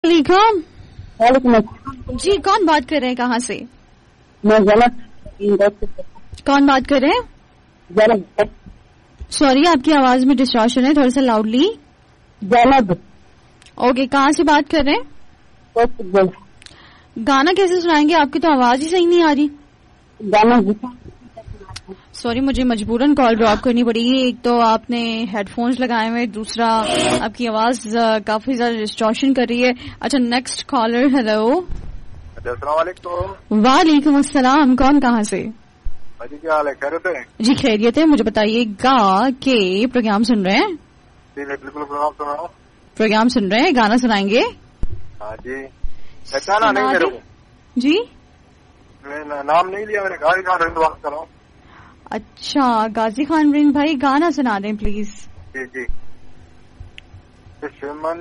वालेकुम। वालेकुम अस्सलाम। जी, कौन बात कर रहे हैं, कहाँ से? मैं जैनब। कौन बात कर रहे हैं? जैनब। सॉरी, आपकी आवाज में डिस्टॉर्शन है, थोड़ा सा लाउडली। जैनब। ओके, कहाँ से बात कर रहे हैं? गाना कैसे सुनाएंगे, आपकी तो आवाज ही सही नहीं आ रही। गाना सॉरी, मुझे मजबूरन कॉल ड्रॉप करनी पड़ेगी। एक तो आपने हेडफोन्स लगाए हुए, दूसरा आपकी आवाज काफी ज्यादा डिस्टॉर्शन कर रही है। अच्छा, नेक्स्ट कॉलर। हेलो। अस्सलाम वालेकुम। वालेकुम अस्सलाम। कौन, कहाँ से? जी, क्या हाल है? खैरियत है? जी खैरियत है। मुझे बताइएगा कि प्रोग्राम सुन रहे हैं? जी, मैं बिल्कुल प्रोग्राम सुन रहा हूँ। प्रोग्राम सुन रहे हैं, गाना सुनाएंगे? हाँ जी। पहचाना नहीं मेरे को? जी, मैं नाम नहीं लिया, मैंने गाजी खान रंग बात कर रहा हूँ। अच्छा, गाजी खान रिंद भाई, गाना सुना दें प्लीज। जी जी। दुश्मन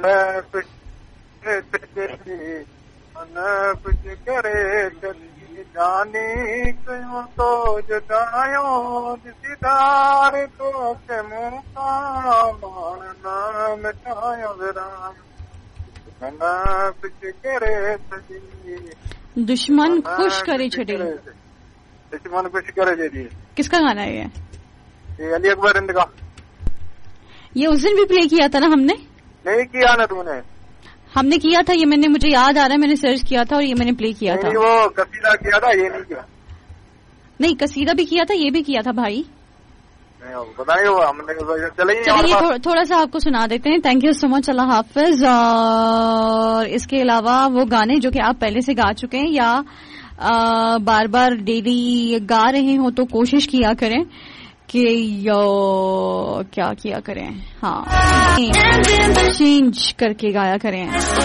कुछ करे चली जानी क्यों तो जुदायो दिदार तो के मुँह का मारना मिटायो विराम दुश्मन कुछ करे चली दुश्मन खुश करे छड़ी। दुश्मन कुछ करे जी। किसका गाना है ये अली अकबर हिंद का। ये उस दिन भी प्ले किया था ना हमने? नहीं किया ना तूने? हमने किया था, ये मुझे याद आ रहा है, मैंने सर्च किया था और ये मैंने प्ले किया था। नहीं, वो कसीदा किया था, ये नहीं किया। नहीं, कसीदा भी किया था, ये भी किया था भाई। बताइए वो हमने। चलिए थोड़ा सा आपको सुना देते हैं। थैंक यू सो मच, अल्लाह हाफिज। और इसके अलावा वो गाने जो कि आप पहले से गा चुके हैं या बार बार डेली गा रहे हो तो कोशिश किया करें कि क्या किया करें, हाँ, चेंज करके गाया करें।